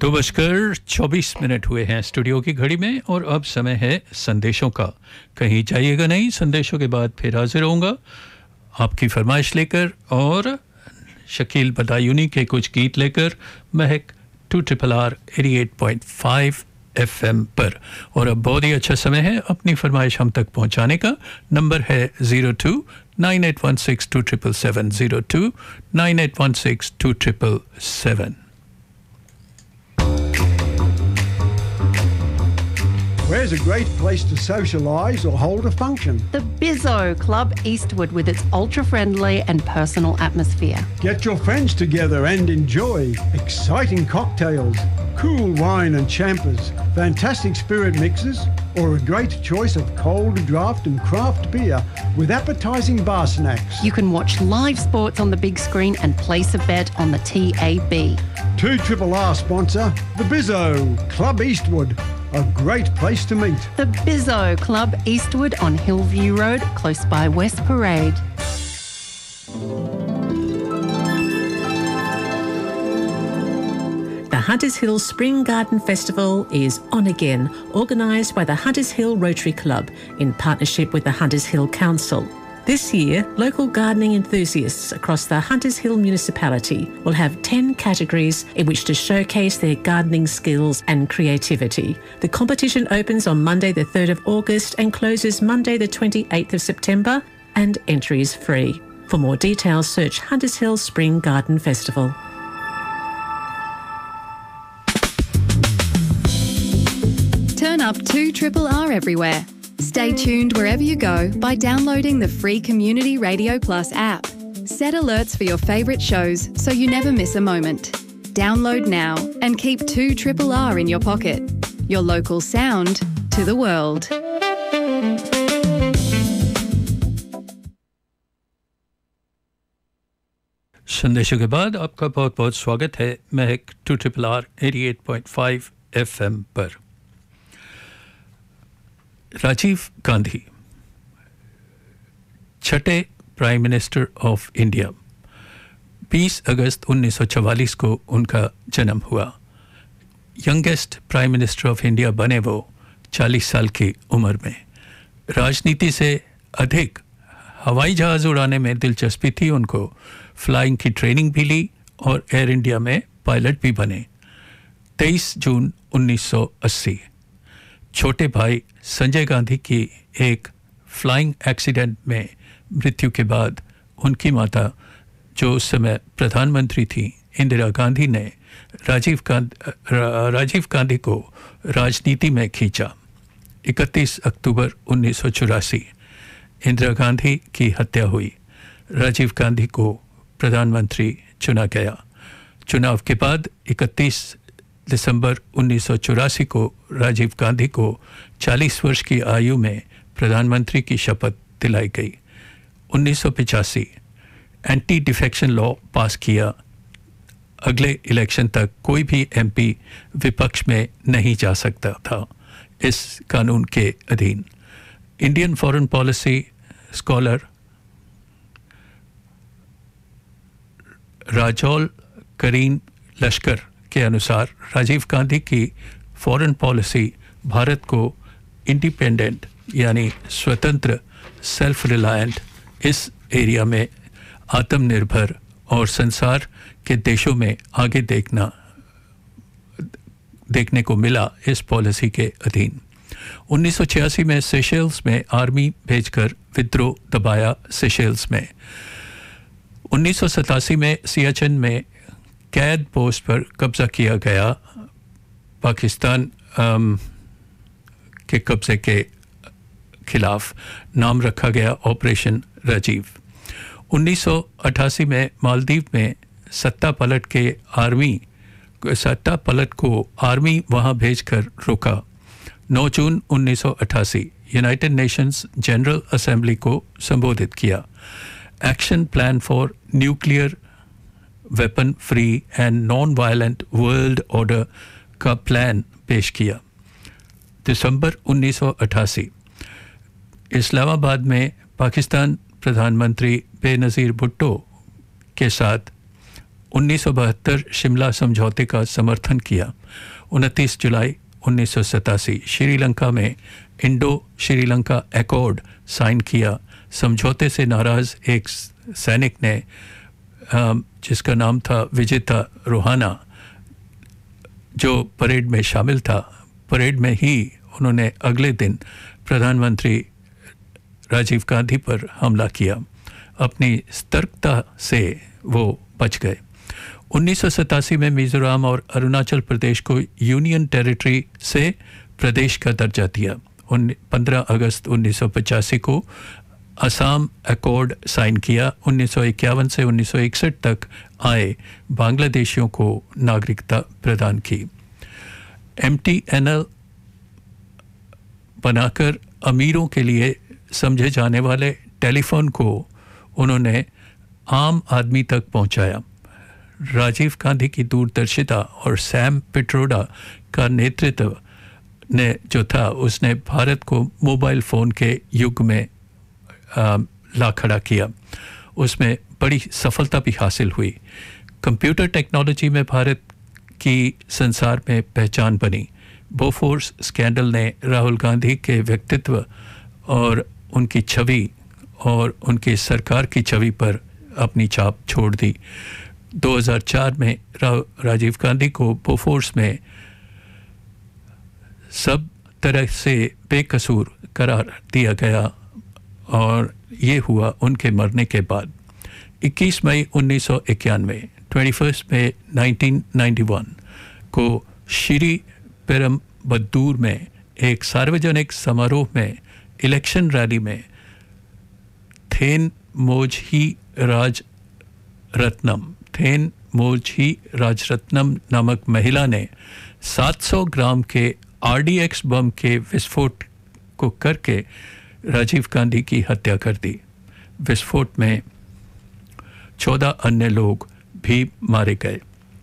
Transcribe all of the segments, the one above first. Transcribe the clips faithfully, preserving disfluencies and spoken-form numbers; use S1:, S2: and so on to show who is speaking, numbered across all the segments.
S1: दो बजकर चौबीस मिनट हुए हैं स्टूडियो की घड़ी में और अब समय है संदेशों का। कहीं जाइएगा नहीं, संदेशों के बाद फिर हाजिर होऊंगा आपकी फरमाइश लेकर और शकील बदायूनी के कुछ गीत लेकर महक to triple R eighty eight point five F M पर। और अब बहुत ही अच्छा समय है अपनी फरमाइश हम तक पहुंचाने का। नंबर है zero two nine eight one six to triple seven, zero two nine eight one six to triple seven.
S2: Where's a great place to socialise or hold a function?
S3: The Bizzo Club Eastwood with its ultra-friendly and personal atmosphere.
S2: Get your friends together and enjoy exciting cocktails, cool wine and champers, fantastic spirit mixes, or a great choice of cold draft and craft beer with appetising bar snacks.
S3: You can watch live sports on the big screen and place a bet on the T A B.
S2: two Triple R sponsor, the Bizzo Club Eastwood. A great place to meet.
S3: The Bizzo Club Eastwood on Hillview Road, close by West Parade.
S4: The Hunters Hill Spring Garden Festival is on again, organised by the Hunters Hill Rotary Club in partnership with the Hunters Hill Council. This year, local gardening enthusiasts across the Hunters Hill municipality will have ten categories in which to showcase their gardening skills and creativity. The competition opens on Monday the third of August and closes Monday the twenty-eighth of September, and entry is free. For more details, search Hunters Hill Spring Garden Festival.
S5: Turn up two Triple R everywhere. Stay tuned wherever you go by downloading the free Community Radio Plus app. Set alerts for your favourite shows so you never miss a moment. Download now and keep two Triple R in your pocket. Your local sound to the world.
S1: संदेशों के बाद आपका बहुत बहुत स्वागत है महक to triple R eighty eight point five F M पर। राजीव गांधी छठे प्राइम मिनिस्टर ऑफ इंडिया। बीस अगस्त उन्नीस सौ चवालीस को उनका जन्म हुआ। Youngest prime minister of India बने वो चालीस साल की उम्र में। राजनीति से अधिक हवाई जहाज़ उड़ाने में दिलचस्पी थी उनको। फ्लाइंग की ट्रेनिंग भी ली और एयर इंडिया में पायलट भी बने। तेईस जून उन्नीस सौ अस्सी छोटे भाई संजय गांधी की एक फ्लाइंग एक्सीडेंट में मृत्यु के बाद उनकी माता, जो उस समय प्रधानमंत्री थी, इंदिरा गांधी ने राजीव गांधी राजीव गांधी को राजनीति में खींचा। इकतीस अक्टूबर उन्नीस सौ चौरासी इंदिरा गांधी की हत्या हुई। राजीव गांधी को प्रधानमंत्री चुना गया। चुनाव के बाद इकतीस दिसंबर उन्नीस सौ चौरासी को राजीव गांधी को चालीस वर्ष की आयु में प्रधानमंत्री की शपथ दिलाई गई। उन्नीस सौ पचासी एंटी डिफेक्शन लॉ पास किया। अगले इलेक्शन तक कोई भी एमपी विपक्ष में नहीं जा सकता था इस कानून के अधीन। Indian foreign policy scholar Rajaul करीम लश्कर के अनुसार राजीव गांधी की फॉरेन पॉलिसी भारत को इंडिपेंडेंट यानी स्वतंत्र, सेल्फ रिलायंट, इस एरिया में आत्मनिर्भर और संसार के देशों में आगे देखना देखने को मिला इस पॉलिसी के अधीन। उन्नीस सौ छियासी में सेशेल्स में आर्मी भेजकर विद्रोह दबाया सेशेल्स में। उन्नीस सौ सतासी में सियाचिन में कैद पोस्ट पर कब्जा किया गया। पाकिस्तान के कब्जे के खिलाफ नाम रखा गया ऑपरेशन राजीव। उन्नीस सौ अट्ठासी में मालदीव में सत्ता पलट के आर्मी सत्ता पलट को आर्मी वहां भेजकर रोका। नौ जून उन्नीस सौ अट्ठासी यूनाइटेड नेशंस जनरल असेंबली को संबोधित किया। Action plan for nuclear weapon free and non violent world order का प्लान पेश किया। दिसंबर उन्नीस सौ अट्ठासी इस्लामाबाद में पाकिस्तान प्रधानमंत्री बेनज़ीर भुट्टो के साथ उन्नीस सौ बहत्तर शिमला समझौते का समर्थन किया। उनतीस जुलाई उन्नीस सौ सतासी श्रीलंका में इंडो श्रीलंका एकॉर्ड साइन किया। समझौते से नाराज़ एक सैनिक ने, जिसका नाम था विजेता रोहाना, जो परेड में शामिल था, परेड में ही उन्होंने अगले दिन प्रधानमंत्री राजीव गांधी पर हमला किया। अपनी सतर्कता से वो बच गए। उन्नीस सौ सतासी में मिजोरम और अरुणाचल प्रदेश को यूनियन टेरिटरी से प्रदेश का दर्जा दिया। पंद्रह अगस्त उन्नीस सौ पचासी को असम एकॉर्ड साइन किया। उन्नीस सौ इक्यावन से उन्नीस सौ इकसठ तक आए बांग्लादेशियों को नागरिकता प्रदान की। एम टी एन एल बनाकर अमीरों के लिए समझे जाने वाले टेलीफोन को उन्होंने आम आदमी तक पहुंचाया। राजीव गांधी की दूरदर्शिता और सैम पिट्रोडा का नेतृत्व ने जो था, उसने भारत को मोबाइल फ़ोन के युग में आ, ला खड़ा किया। उसमें बड़ी सफलता भी हासिल हुई। कंप्यूटर टेक्नोलॉजी में भारत की संसार में पहचान बनी। बोफोर्स स्कैंडल ने राहुल गांधी के व्यक्तित्व और उनकी छवि और उनकी सरकार की छवि पर अपनी छाप छोड़ दी। दो हज़ार चार में रा, राजीव गांधी को बोफोर्स में सब तरह से बेकसूर करार दिया गया और ये हुआ उनके मरने के बाद। इक्कीस मई उन्नीस सौ इक्यानवे इक्कीस मई उन्नीस सौ इक्यानवे को श्री पेरम्बदूर में एक सार्वजनिक समारोह में इलेक्शन रैली में थेन मोझी राजरत्नम थेन मोझी राजरत्नम नामक महिला ने सात सौ ग्राम के आर डी एक्स बम के विस्फोट को करके राजीव गांधी की हत्या कर दी। विस्फोट में चौदह अन्य लोग भी मारे गए।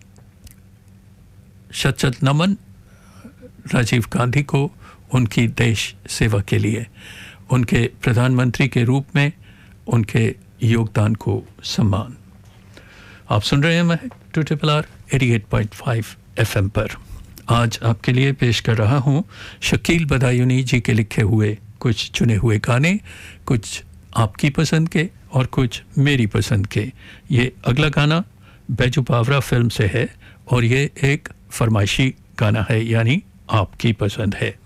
S1: शत शत नमन राजीव गांधी को उनकी देश सेवा के लिए, उनके प्रधानमंत्री के रूप में उनके योगदान को सम्मान। आप सुन रहे हैं मैं टू ट्रिपल आर अठासी पॉइंट फाइव एफ एम पर। आज आपके लिए पेश कर रहा हूँ शकील बदायूनी जी के लिखे हुए कुछ चुने हुए गाने, कुछ आपकी पसंद के और कुछ मेरी पसंद के। ये अगला गाना बैजू बावरा फिल्म से है और ये एक फरमाइशी गाना है, यानी आपकी पसंद है।